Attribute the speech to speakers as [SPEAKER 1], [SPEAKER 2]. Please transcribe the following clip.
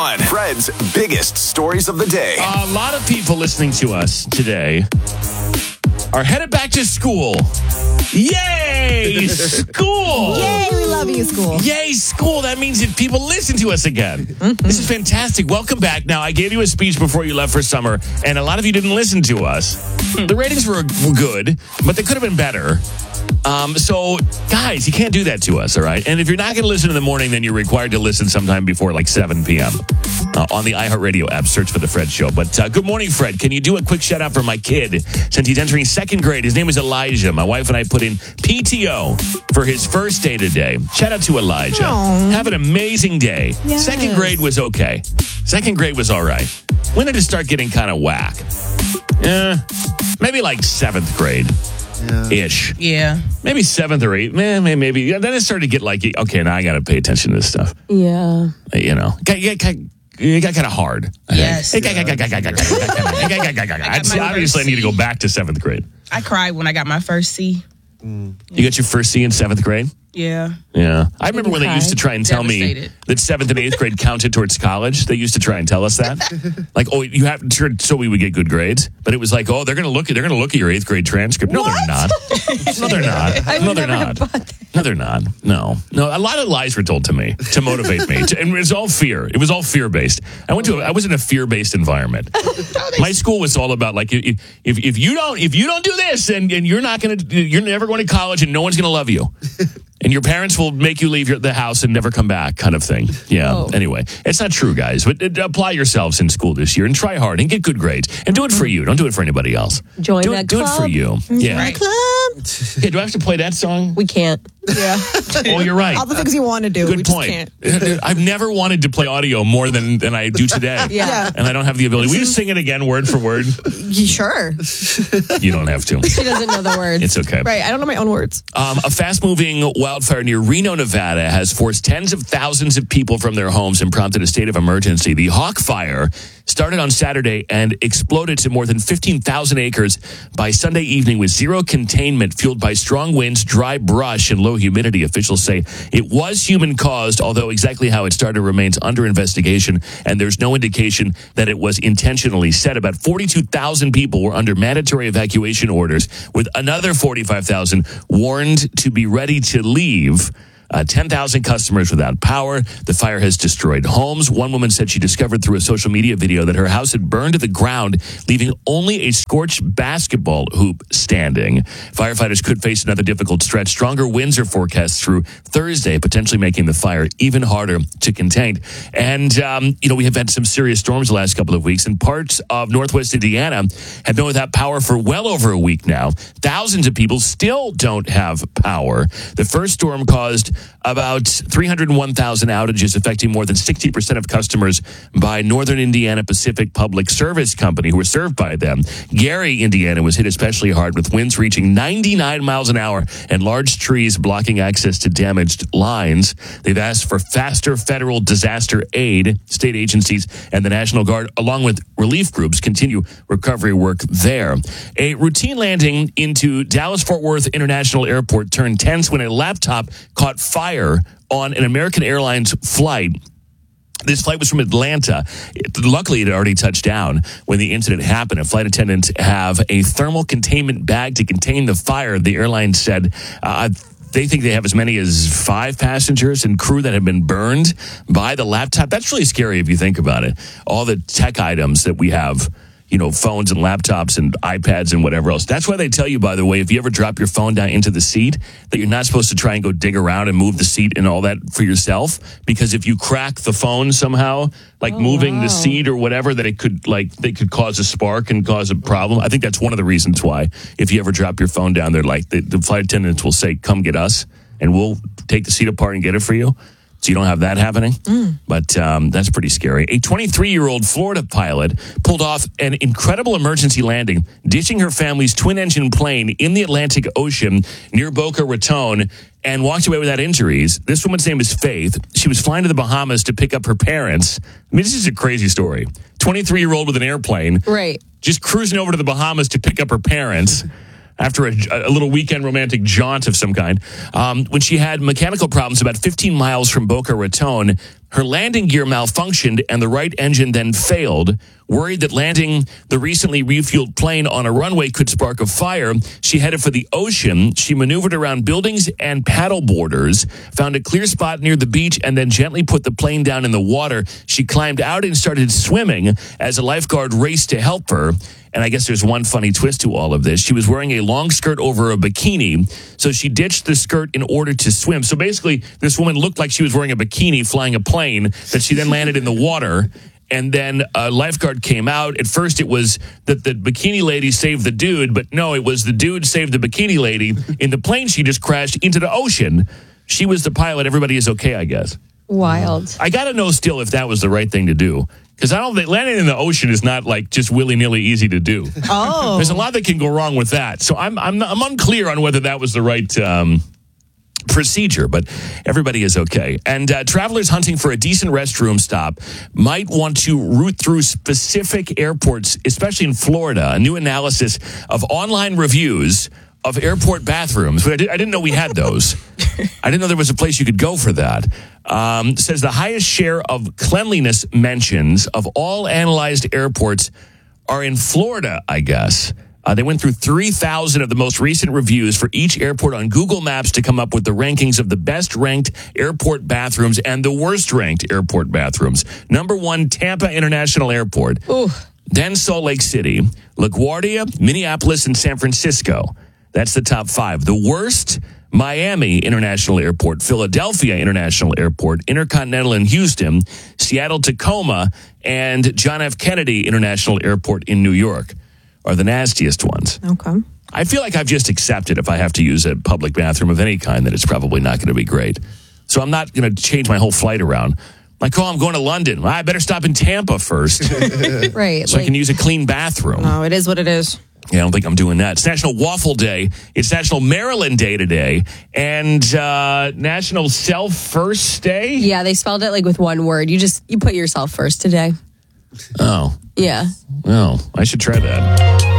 [SPEAKER 1] Fred's biggest stories of the day.
[SPEAKER 2] A lot of people listening to us today are headed back to school. Yay, school!
[SPEAKER 3] Yay, we love you, school.
[SPEAKER 2] Yay, school. That means that people listen to us again. This is fantastic. Welcome back. Now, I gave you a speech before you left for summer, and a lot of you didn't listen to us. The ratings were good, but they could have been better. So, guys, you can't do that to us, all right? And if you're not going to listen in the morning, then you're required to listen sometime before like 7 p.m. On the iHeartRadio app. Search for The Fred Show. But good morning, Fred. Can you do a quick shout-out for my kid since he's entering second grade? His name is Elijah. My wife and I put in PTO for his first day today. Shout out to Elijah.
[SPEAKER 3] Aww.
[SPEAKER 2] Have an amazing day.
[SPEAKER 3] Yes.
[SPEAKER 2] Second grade was okay. Second grade was all right. When did it start getting kind of whack? Maybe like seventh grade. Ish.
[SPEAKER 4] Yeah.
[SPEAKER 2] Maybe seventh or eighth. Maybe. Yeah, then it started to get like, okay, now I got to pay attention to this stuff.
[SPEAKER 3] Yeah.
[SPEAKER 2] You know, it got kind of hard.
[SPEAKER 4] Yes.
[SPEAKER 2] Obviously, I need to go back to seventh grade.
[SPEAKER 4] I cried when I got my first C.
[SPEAKER 2] You got your first C in seventh grade?
[SPEAKER 4] Yeah.
[SPEAKER 2] Yeah. I remember when they used to try and tell me
[SPEAKER 4] Devastated.
[SPEAKER 2] that seventh and eighth grade counted towards college. They used to try and tell us that. Like, oh, you have so we would get good grades. But it was like, oh, they're gonna look at your eighth grade transcript. No, they're not. No, they're not. No, they're not. No, they're not. No. A lot of lies were told to me to motivate me. And it was all fear. It was all fear based. I was in a fear based environment. My school was all about like if you don't do this and you're never going to college and no one's gonna love you. And your parents will make you leave the house and never come back, kind of thing. Yeah.
[SPEAKER 3] Oh.
[SPEAKER 2] Anyway, it's not true, guys. But apply yourselves in school this year and try hard and get good grades. And do it for you. Don't do it for anybody else.
[SPEAKER 3] Join
[SPEAKER 2] do
[SPEAKER 3] that
[SPEAKER 2] it, do
[SPEAKER 3] club.
[SPEAKER 2] it for you. Yeah.
[SPEAKER 4] Right.
[SPEAKER 3] Club.
[SPEAKER 2] Hey, do I have to play that song?
[SPEAKER 3] We can't. Yeah.
[SPEAKER 2] Oh, you're right.
[SPEAKER 3] All the things you want to do.
[SPEAKER 2] Good
[SPEAKER 3] we
[SPEAKER 2] point.
[SPEAKER 3] Just can't.
[SPEAKER 2] I've never wanted to play audio more than I do today.
[SPEAKER 3] Yeah.
[SPEAKER 2] And I don't have the ability. Will you sing it again, word for word?
[SPEAKER 3] Sure.
[SPEAKER 2] You don't have to.
[SPEAKER 3] She doesn't know the words.
[SPEAKER 2] It's okay.
[SPEAKER 3] Right. I don't know my own words.
[SPEAKER 2] A fast-moving wildfire near Reno, Nevada has forced tens of thousands of people from their homes and prompted a state of emergency. The Hawk Fire started on Saturday and exploded to more than 15,000 acres by Sunday evening with zero containment, fueled by strong winds, dry brush, and low humidity. Officials say it was human-caused, although exactly how it started remains under investigation, and there's no indication that it was intentionally set. About 42,000 people were under mandatory evacuation orders, with another 45,000 warned to be ready to leave. 10,000 customers without power. The fire has destroyed homes. One woman said she discovered through a social media video that her house had burned to the ground, leaving only a scorched basketball hoop standing. Firefighters could face another difficult stretch. Stronger winds are forecast through Thursday, potentially making the fire even harder to contain. And, we have had some serious storms the last couple of weeks, and parts of northwest Indiana have been without power for well over a week now. Thousands of people still don't have power. The first storm caused about 301,000 outages, affecting more than 60% of customers by Northern Indiana Pacific Public Service Company, who were served by them. Gary, Indiana, was hit especially hard, with winds reaching 99 miles an hour and large trees blocking access to damaged lines. They've asked for faster federal disaster aid. State agencies and the National Guard, along with relief groups, continue recovery work there. A routine landing into Dallas-Fort Worth International Airport turned tense when a laptop caught fire on an American Airlines flight. This flight was from Atlanta. Luckily, it had already touched down when the incident happened. A flight attendant have a thermal containment bag to contain the fire. The airline said they think they have as many as 5 passengers and crew that have been burned by the laptop. That's really scary if you think about it. All the tech items that we have, phones and laptops and iPads and whatever else. That's why they tell you, by the way, if you ever drop your phone down into the seat, that you're not supposed to try and go dig around and move the seat and all that for yourself. Because if you crack the phone somehow, moving the seat or whatever, that they could cause a spark and cause a problem. I think that's one of the reasons why, if you ever drop your phone down there, the flight attendants will say, come get us, and we'll take the seat apart and get it for you. So you don't have that happening. But that's pretty scary. A 23-year-old Florida pilot pulled off an incredible emergency landing, ditching her family's twin-engine plane in the Atlantic Ocean near Boca Raton, and walked away without injuries. This woman's name is Faith. She was flying to the Bahamas to pick up her parents. I mean, this is a crazy story. 23-year-old with an airplane.
[SPEAKER 3] Right.
[SPEAKER 2] Just cruising over to the Bahamas to pick up her parents. After a little weekend romantic jaunt of some kind, when she had mechanical problems about 15 miles from Boca Raton, Her landing gear malfunctioned and the right engine then failed. Worried that landing the recently refueled plane on a runway could spark a fire, she headed for the ocean. She maneuvered around buildings and paddle boarders, found a clear spot near the beach, and then gently put the plane down in the water. She climbed out and started swimming as a lifeguard raced to help her. And I guess there's one funny twist to all of this. She was wearing a long skirt over a bikini, so she ditched the skirt in order to swim. So basically, this woman looked like she was wearing a bikini flying a plane that she then landed in the water. And then a lifeguard came out. At first, it was that the bikini lady saved the dude, but no, it was the dude saved the bikini lady. In the plane, she just crashed into the ocean. She was the pilot. Everybody is okay, I guess.
[SPEAKER 3] Wild.
[SPEAKER 2] I got to know still if that was the right thing to do. Because I don't think landing in the ocean is not like just willy-nilly easy to do.
[SPEAKER 3] Oh.
[SPEAKER 2] There's a lot that can go wrong with that. So I'm unclear on whether that was the right procedure, but everybody is okay. And travelers hunting for a decent restroom stop might want to route through specific airports, especially in Florida. A new analysis of online reviews of airport bathrooms. But I didn't know we had those. I didn't know there was a place you could go for that. Says the highest share of cleanliness mentions of all analyzed airports are in Florida, I guess. They went through 3,000 of the most recent reviews for each airport on Google Maps to come up with the rankings of the best-ranked airport bathrooms and the worst-ranked airport bathrooms. Number 1, Tampa International Airport.
[SPEAKER 3] Ooh.
[SPEAKER 2] Then Salt Lake City, LaGuardia, Minneapolis, and San Francisco. That's the top 5. The worst, Miami International Airport, Philadelphia International Airport, Intercontinental in Houston, Seattle Tacoma, and John F. Kennedy International Airport in New York are the nastiest ones.
[SPEAKER 3] Okay.
[SPEAKER 2] I feel like I've just accepted if I have to use a public bathroom of any kind that it's probably not going to be great. So I'm not going to change my whole flight around. Like, oh, I'm going to London. Well, I better stop in Tampa first
[SPEAKER 3] Right.
[SPEAKER 2] so I can use a clean bathroom.
[SPEAKER 3] No, it is what it is.
[SPEAKER 2] Yeah, I don't think I'm doing that. It's National Waffle Day. It's National Maryland Day today. And National Self First Day.
[SPEAKER 5] Yeah, they spelled it like with one word. You put yourself first today.
[SPEAKER 2] Oh.
[SPEAKER 5] Yeah.
[SPEAKER 2] Well, I should try that.